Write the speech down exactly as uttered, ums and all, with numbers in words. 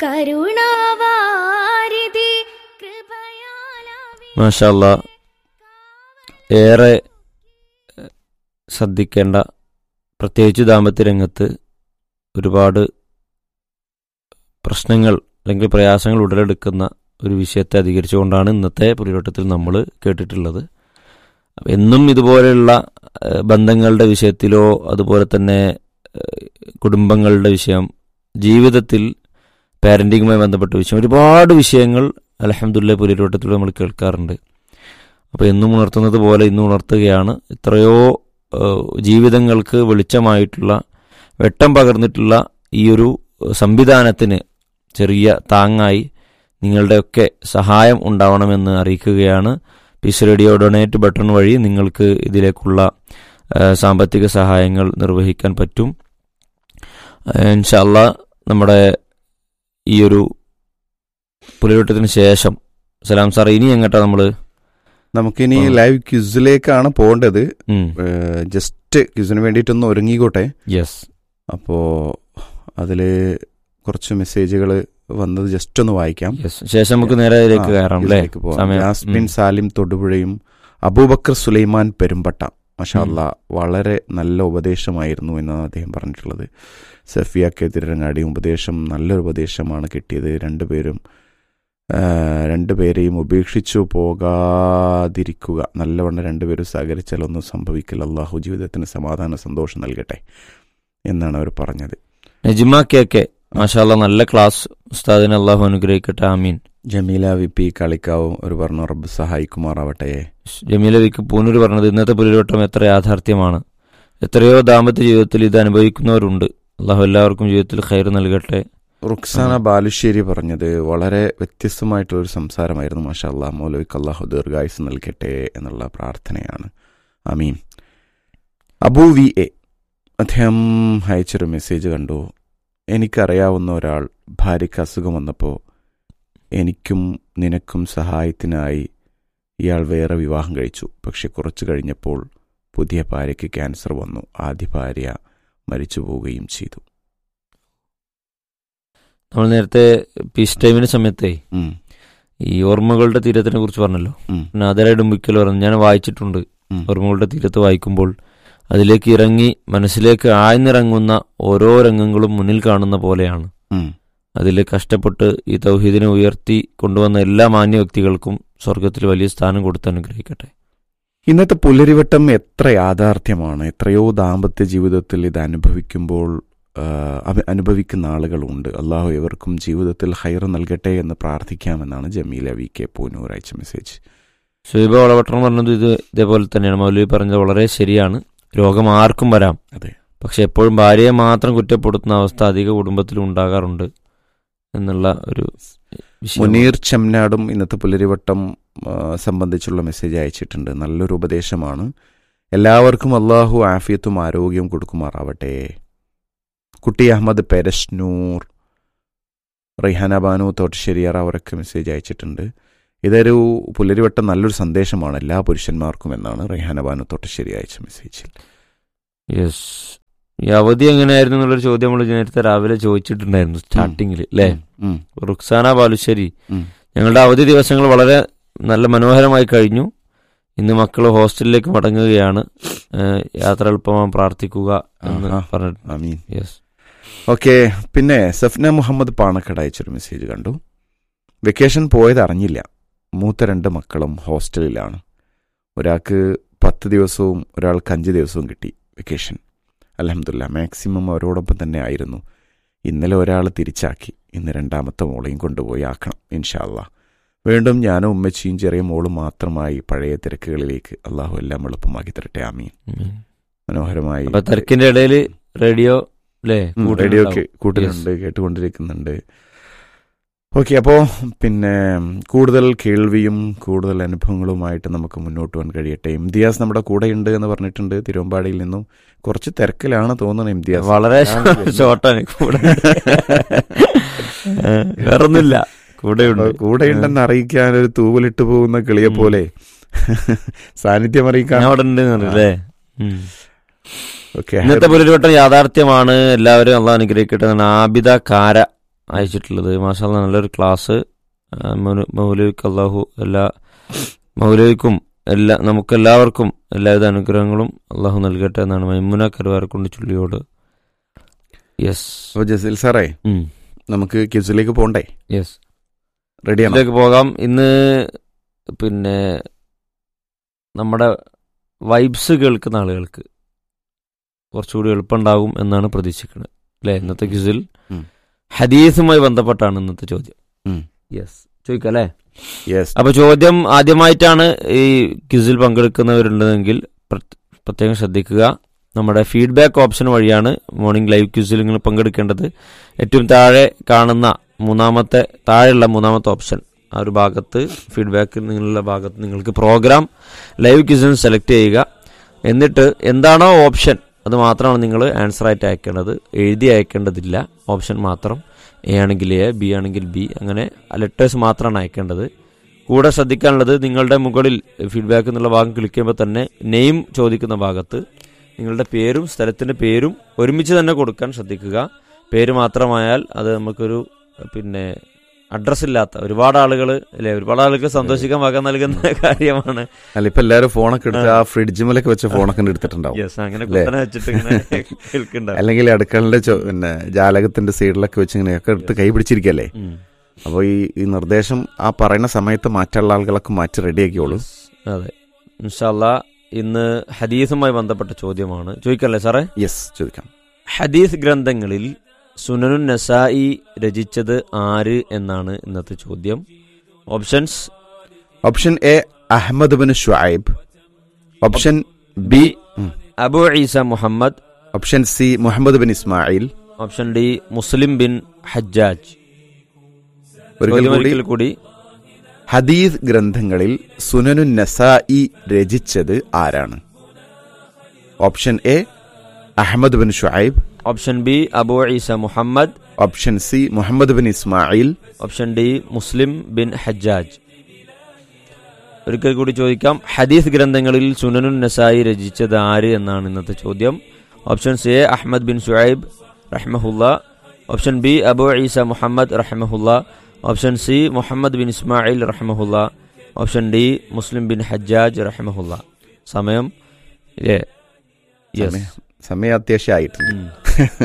കരുണാവാരിധി കൃപയാലവി. മാഷാ അല്ലാ, ഏറെ ശ്രദ്ധിക്കേണ്ട, പ്രത്യേകിച്ച് ദാമ്പത്യ രംഗത്ത് ഒരുപാട് പ്രശ്നങ്ങൾ അല്ലെങ്കിൽ പ്രയാസങ്ങൾ ഉടലെടുക്കുന്ന ഒരു വിഷയത്തെ അധികരിച്ചുകൊണ്ടാണ് ഇന്നത്തെ പുലിവട്ടത്തിൽ നമ്മൾ കേട്ടിട്ടുള്ളത്. എന്നും ഇതുപോലെയുള്ള ബന്ധങ്ങളുടെ വിഷയത്തിലോ അതുപോലെ തന്നെ കുടുംബങ്ങളുടെ വിഷയം, ജീവിതത്തിൽ പാരൻറ്റിങ്ങുമായി ബന്ധപ്പെട്ട വിഷയം, ഒരുപാട് വിഷയങ്ങൾ അൽഹംദുലില്ലാഹ് പുലിവട്ടത്തിലൂടെ നമ്മൾ കേൾക്കാറുണ്ട്. അപ്പോൾ എന്നും ഉണർത്തുന്നത് പോലെ ഇന്നും ഉണർത്തുകയാണ്. എത്രയോ ജീവിതങ്ങൾക്ക് വെളിച്ചമായിട്ടുള്ള, വെട്ടം പകർന്നിട്ടുള്ള ഈ ഒരു സംവിധാനത്തിന് ചെറിയ താങ്ങായി നിങ്ങളുടെയൊക്കെ സഹായം ഉണ്ടാവണമെന്ന് അറിയിക്കുകയാണ്. പീസ് റേഡിയോ ഡൊണേറ്റ് ബട്ടൺ വഴി നിങ്ങൾക്ക് ഇതിലേക്കുള്ള സാമ്പത്തിക സഹായങ്ങൾ നിർവഹിക്കാൻ പറ്റും. ഇൻഷാ അല്ലാ നമ്മുടെ ഈ ഒരു പുലിവട്ടത്തിന് ശേഷം സലാം സാർ ഇനി എങ്ങോട്ടാണ് നമ്മൾ? നമുക്കിനി ലൈവ് ക്വിസിലേക്കാണ് പോകേണ്ടത്. ജസ്റ്റ് ക്വിസിന് വേണ്ടിയിട്ടൊന്ന് ഒരുങ്ങിക്കോട്ടെ. യെസ്. അപ്പോൾ അതിൽ കുറച്ച് മെസ്സേജുകൾ വന്നത് ജസ്റ്റ് ഒന്ന് വായിക്കാം. ശേഷം നമുക്ക് നേരെ കയറാം. യാസ്മിൻ സാലിം തൊടുപുഴയും അബൂബക്കർ സുലൈമാൻ പെരുമ്പട്ട, മാഷാ അല്ലാ വളരെ നല്ല ഉപദേശമായിരുന്നു എന്നാണ് അദ്ദേഹം പറഞ്ഞിട്ടുള്ളത്. സഫിയ കെ തിരങ്ങാടി, ഉപദേശം നല്ലൊരു ഉപദേശമാണ് കിട്ടിയത്. രണ്ടുപേരും രണ്ടുപേരെയും ഉപേക്ഷിച്ചു പോകാതിരിക്കുക, നല്ലവണ്ണം രണ്ടുപേരും സഹകരിച്ചാൽ ഒന്നും സംഭവിക്കില്ല. അള്ളാഹു ജീവിതത്തിന് സമാധാന സന്തോഷം നൽകട്ടെ എന്നാണ് അവർ പറഞ്ഞത്. നജിമ കെ കെ, മാഷാ അല്ലാ നല്ല ക്ലാസ്, ഉസ്താദിനെ അള്ളാഹു അനുഗ്രഹിക്കട്ടെ, ആമീൻ. ജമീല വി പി കളിക്കാവും ഒരു പറഞ്ഞു, റബ്ബ് സഹായിക്കുമാറാവട്ടെ. ജമീല വി കെ പൂനൂർ പറഞ്ഞത് ഇന്നത്തെ പുലിവട്ടം എത്ര യാഥാർത്ഥ്യമാണ്. എത്രയോ ദാമ്പത്യ ജീവിതത്തിൽ ഇത് അനുഭവിക്കുന്നവരുണ്ട്. അള്ളാഹു എല്ലാവർക്കും ജീവിതത്തിൽ ഖൈർ നൽകട്ടെ. റുക്സാന ബാലുശ്ശേരി പറഞ്ഞത് വളരെ വ്യത്യസ്തമായിട്ടുള്ളൊരു സംസാരമായിരുന്നു, മാഷാ അല്ലാ. മൗലവിക്ക് അള്ളാഹു ദീർഘായുസ് നൽകട്ടെ എന്നുള്ള പ്രാർത്ഥനയാണ്, ആമീൻ. അബു വി എ അദ്ദേഹം അയച്ചൊരു മെസ്സേജ് കണ്ടു. എനിക്കറിയാവുന്ന ഒരാൾ ഭാര്യയ്ക്ക് അസുഖം വന്നപ്പോൾ എനിക്കും നിനക്കും സഹായത്തിനായി ഇയാൾ വേറെ വിവാഹം കഴിച്ചു. പക്ഷെ കുറച്ച് കഴിഞ്ഞപ്പോൾ പുതിയ ഭാര്യയ്ക്ക് ക്യാൻസർ വന്നു. ആദ്യ ഭാര്യ മരിച്ചു പോവുകയും ചെയ്തു. നമ്മൾ നേരത്തെ പീസ് ടൈമിന്റെ സമയത്തേ ഈ ഓർമ്മകളുടെ തീരത്തിനെ കുറിച്ച് പറഞ്ഞല്ലോ. നാദരായി ഡുംബിക്കൽ പറഞ്ഞു, ഞാൻ വായിച്ചിട്ടുണ്ട്. ഓർമ്മകളുടെ തീരത്ത് വായിക്കുമ്പോൾ അതിലേക്ക് ഇറങ്ങി മനസ്സിലേക്ക് ആഴ്ന്നിറങ്ങുന്ന ഓരോ രംഗങ്ങളും മുന്നിൽ കാണുന്ന പോലെയാണ്. അതിൽ കഷ്ടപ്പെട്ട് ഈ തൗഹീദിനെ ഉയർത്തി കൊണ്ടുവന്ന എല്ലാ മാന്യ വ്യക്തികൾക്കും സ്വർഗത്തിൽ വലിയ സ്ഥാനം കൊടുത്ത് അനുഗ്രഹിക്കട്ടെ. ഇന്നത്തെ പുലരിവട്ടം എത്ര യാഥാർത്ഥ്യമാണ്. എത്രയോ ദാമ്പത്യ ജീവിതത്തിൽ ഇത് അനുഭവിക്കുമ്പോൾ അനുഭവിക്കുന്ന ആളുകളുണ്ട്. അള്ളാഹു എവർക്കും ജീവിതത്തിൽ ഹൈർ നൽകട്ടെ എന്ന് പ്രാർത്ഥിക്കാമെന്നാണ് ജമീല വി കെ പൂനൂർ അയച്ച മെസ്സേജ്. ഷുഹൈബ വളവട്ടം പറഞ്ഞത് ഇത് ഇതേപോലെ തന്നെയാണ്. മൗലവി പറഞ്ഞത് വളരെ ശരിയാണ്. രോഗം ആർക്കും വരാം. അതെ. പക്ഷെ എപ്പോഴും ഭാര്യയെ മാത്രം കുറ്റപ്പെടുത്തുന്ന അവസ്ഥ അധിക കുടുംബത്തിലും ഉണ്ടാകാറുണ്ട് എന്നുള്ള ഒരു മുനീർ ചെമ്നാടും ഇന്നത്തെ പുലരിവട്ടം സംബന്ധിച്ചുള്ള മെസ്സേജ് അയച്ചിട്ടുണ്ട്. നല്ലൊരു ഉപദേശമാണ്. എല്ലാവർക്കും അള്ളാഹു ആഫിയത്തും ആരോഗ്യവും കൊടുക്കുമാറാവട്ടെ. കുട്ടി അഹമ്മദ് പെരശ്നൂർ, റൈഹാന ബാനു തോട്ടശ്ശേരിയാർ അവരൊക്കെ മെസ്സേജ് അയച്ചിട്ടുണ്ട്. ഇതൊരു പുലരിവട്ടം നല്ലൊരു സന്ദേശമാണ് എല്ലാ പുരുഷന്മാർക്കും എന്നാണ് റൈഹാന ബാനു തോട്ടശ്ശേരി അയച്ച മെസ്സേജിൽ. യെസ്. ഈ അവധി എങ്ങനെയായിരുന്നു എന്നുള്ളൊരു ചോദ്യം നമ്മൾ നേരത്തെ രാവിലെ ചോദിച്ചിട്ടുണ്ടായിരുന്നു സ്റ്റാർട്ടിങ്ങിൽ അല്ലേ. റുക്സാന ബാലുശ്ശേരി, ഞങ്ങളുടെ അവധി ദിവസങ്ങൾ വളരെ നല്ല മനോഹരമായി കഴിഞ്ഞു. ഇന്ന് മക്കൾ ഹോസ്റ്റലിലേക്ക് മടങ്ങുകയാണ്. യാത്ര എളുപ്പമാകാൻ പ്രാർത്ഥിക്കുക എന്ന് പറഞ്ഞു. യെസ്. ഓക്കെ. പിന്നെ സഫ്ന മുഹമ്മദ് പാണക്കട അയച്ചൊരു മെസ്സേജ് കണ്ടു. വെക്കേഷൻ പോയത് അറിഞ്ഞില്ല. മൂത്ത രണ്ട് മക്കളും ഹോസ്റ്റലിലാണ്. ഒരാൾക്ക് പത്ത് ദിവസവും ഒരാൾക്ക് അഞ്ച് ദിവസവും കിട്ടി വെക്കേഷൻ. അൽഹംദുലില്ലാഹ് മാക്സിമം അവരോടൊപ്പം തന്നെ ആയിരുന്നു. ഇന്നലെ ഒരാൾ തിരിച്ചാക്കി. ഇന്ന് രണ്ടാമത്തെ മോളെയും കൊണ്ടുപോയി ആക്കണം ഇൻഷാ അല്ലാഹ്. വീണ്ടും ഞാനും ഉമ്മച്ചിയും ചെറിയ മോളും മാത്രമായി പഴയ തിരക്കുകളിലേക്ക്. അള്ളാഹു എല്ലാം എളുപ്പമാക്കി തരട്ടെ, ആമീൻ. മനോഹരമായി തിരക്കിന്റെ ഇടയിൽ റേഡിയോ റേഡിയോ കൂട്ടുന്നുണ്ട്, കേട്ടുകൊണ്ടിരിക്കുന്നുണ്ട്. ഓക്കെ. അപ്പോൾ പിന്നെ കൂടുതൽ കേൾവിയും കൂടുതൽ അനുഭവങ്ങളുമായിട്ട് നമുക്ക് മുന്നോട്ട് പോകാൻ കഴിയട്ടെ. ഇംതിയാസ് നമ്മുടെ കൂടെയുണ്ട് എന്ന് പറഞ്ഞിട്ടുണ്ട്. തിരുവമ്പാടിയിൽ നിന്നും കുറച്ച് തിരക്കിലാണ് തോന്നുന്നത് ഇംതിയാസ്. വളരെ ഷോർട്ടാണ്. വേറൊന്നുമില്ല, കൂടെയുണ്ട് കൂടെയുണ്ടെന്ന് അറിയിക്കാൻ ഒരു തൂവലിട്ട് പോകുന്ന കിളിയെ പോലെ സാന്നിധ്യം അറിയിക്കാൻ അവിടെ ഉണ്ടെന്നല്ലേ. ഓക്കെ. ഇന്നത്തെ പുലരിവട്ടം യാഥാർത്ഥ്യമാണ്. എല്ലാവരും അള്ളാഹു അനുഗ്രഹിക്കട്ടെ. ആബിദ കാര അയച്ചിട്ടുള്ളത്. മാഷാ അല്ലാഹ് നല്ലൊരു ക്ലാസ്. മൗലവിക്ക് അള്ളാഹു എല്ലാ മൗലവിക്കും എല്ലാ നമുക്കെല്ലാവർക്കും എല്ലാവിധ അനുഗ്രഹങ്ങളും അള്ളാഹു നൽകട്ടെ എന്നാണ് മൈമുന കരുവാരക്കുണ്ട് ചുള്ളിയോട്. യെസ്. അപ്പോൾ ജസീൽ സാറേ, നമുക്ക് ക്വിസിലേക്ക് പോകണ്ടേ? യെസ്, റെഡിയാണ്. ഇതിലേക്ക് പോകാം. ഇന്ന് പിന്നെ നമ്മുടെ വൈബ്സ് കേൾക്കുന്ന ആളുകൾക്ക് കുറച്ചുകൂടി എളുപ്പമുണ്ടാകും എന്നാണ് പ്രതീക്ഷിക്കുന്നത് അല്ലേ? ഇന്നത്തെ ക്വിസിൽ ഹദീസുമായി ബന്ധപ്പെട്ടാണ് ഇന്നത്തെ ചോദ്യം. യെസ്, ചോദിക്കാം അല്ലേ? യെസ്. അപ്പൊ ചോദ്യം ആദ്യമായിട്ടാണ് ഈ ക്വിസിൽ പങ്കെടുക്കുന്നവരുണ്ടെങ്കിൽ പ്രത്യേകം ശ്രദ്ധിക്കുക. നമ്മുടെ ഫീഡ്ബാക്ക് ഓപ്ഷൻ വഴിയാണ് മോർണിംഗ് ലൈവ് ക്വിസിൽ നിങ്ങൾ പങ്കെടുക്കേണ്ടത്. ഏറ്റവും താഴെ കാണുന്ന മൂന്നാമത്തെ താഴെയുള്ള മൂന്നാമത്തെ ഓപ്ഷൻ, ആ ഒരു ഭാഗത്ത് ഫീഡ്ബാക്ക് നിങ്ങളുടെ ഭാഗത്ത് നിങ്ങൾക്ക് പ്രോഗ്രാം ലൈവ് ക്വിസിൽ സെലക്ട് ചെയ്യുക. എന്നിട്ട് എന്താണോ ഓപ്ഷൻ അത് മാത്രമാണ് നിങ്ങൾ ആൻസർ ആയിട്ട് അയക്കേണ്ടത്. എഴുതി അയക്കേണ്ടതില്ല. ഓപ്ഷൻ മാത്രം. എ ആണെങ്കിൽ എ, ബി ആണെങ്കിൽ ബി, അങ്ങനെ ലെറ്റേഴ്സ് മാത്രമാണ് അയക്കേണ്ടത്. കൂടെ ശ്രദ്ധിക്കാനുള്ളത്, നിങ്ങളുടെ മുകളിൽ ഫീഡ്ബാക്ക് എന്നുള്ള ഭാഗം ക്ലിക്ക് ചെയ്യുമ്പോൾ തന്നെ നെയിം ചോദിക്കുന്ന ഭാഗത്ത് നിങ്ങളുടെ പേരും സ്ഥലത്തിൻ്റെ പേരും ഒരുമിച്ച് തന്നെ കൊടുക്കാൻ ശ്രദ്ധിക്കുക. പേര് മാത്രമായാൽ അത് നമുക്കൊരു പിന്നെ അഡ്രസ് ഇല്ലാത്ത ഒരുപാട് ആളുകൾ അല്ലെ, ഒരുപാട് ആളുകൾക്ക് സന്തോഷിക്കാൻ വക നൽകുന്ന കാര്യമാണ്. അല്ല, ഇപ്പൊ എല്ലാവരും ഫോണൊക്കെ എടുത്ത് ആ ഫ്രിഡ്ജിമലൊക്കെ വെച്ച ഫോണൊക്കെ എടുത്തിട്ടുണ്ടാവും. അങ്ങനെ കുത്തനെ വെച്ചിട്ട് ഇങ്ങനെ കേൾക്കുന്നുണ്ടാവും. അല്ലെങ്കിൽ അടുക്കളന്റെ പിന്നെ ജാലകത്തിന്റെ സൈഡിലൊക്കെ വെച്ച് ഇങ്ങനെയൊക്കെ എടുത്ത് കൈ പിടിച്ചിരിക്കല്ലേ. അപ്പോൾ ഈ ഈ നിർദ്ദേശം ആ പറയുന്ന സമയത്ത് മാറ്റുള്ള ആളുകളൊക്കെ മാറ്റി റെഡിയാക്കിയോളൂ. അതെ, ഇൻഷാ അല്ലാഹ്. ഇന്ന് ഹദീസുമായി ബന്ധപ്പെട്ട ചോദ്യമാണ്. ചോദിക്കല്ലേ സാറേ? യെസ്, ചോദിക്കാം. ഹദീസ് ഗ്രന്ഥങ്ങളിൽ സുനനുൻ നസായി രചിച്ചത് ആര് എന്നാണ് ഇന്നത്തെ ചോദ്യം. Options: option A Ahmad bin Shoaib, option B Abu Isa Muhammad, option C Muhammad bin Ismail, option D Muslim bin Hajjaj. ഒരിക്കൽ കൂടി, ഹദീസ് ഗ്രന്ഥങ്ങളിൽ സുനനുൻ നസായി രചിച്ചത് ആരാണ്? Option A Ahmad bin Shoaib, option B Abu Isa Muhammad, option C Muhammad bin Ismail, option D Muslim bin Hajjaj. ഒരിക്കൽ കൂടി ചോദിക്കാം. ഹദീസ് ഗ്രന്ഥങ്ങളിൽ സുനനുൻ നസായി രചിച്ചത് ആര് എന്നാണ് ഇന്നത്തെ ചോദ്യം. Option A Ahmad bin Shoaib റഹ്മഹുല്ല, option B Abu Isa Muhammad റഹ്മഹുല്ല, option C Muhammad bin Ismail റഹ്മഹുല്ല, option D Muslim bin Hajjaj റഹ്മഹുല്ല. സമയം സമയം അത്യാവശ്യമായിട്ടുണ്ട്.